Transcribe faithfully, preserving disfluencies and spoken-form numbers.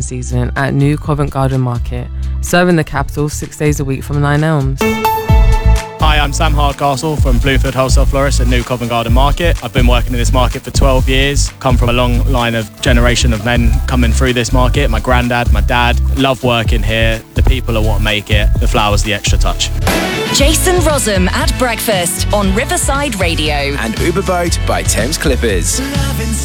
season at New Covent Garden Market, serving the capital six days a week from Nine Elms. Hi, I'm Sam Hardcastle from Bloomfield Wholesale Florist at New Covent Garden Market. I've been working in this market for twelve years, come from a long line of generation of men coming through this market. My granddad, my dad, love working here. The people are what make it, the flowers the extra touch. Jason Rossum at breakfast on Riverside Radio. And Uberboat by Thames Clippers.